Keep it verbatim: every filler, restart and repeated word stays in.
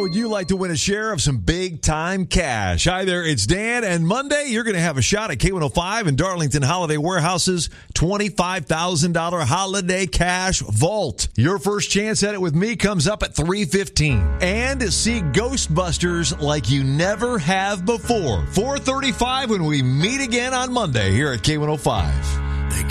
would you like to win a share of some big-time cash? Hi there, it's Dan, and Monday you're going to have a shot at K one oh five and Darlington Holiday Warehouse's twenty-five thousand dollars Holiday Cash Vault. Your first chance at it with me comes up at three fifteen. And see Ghostbusters like you never have before. four thirty-five when we meet again on Monday here at K one oh five.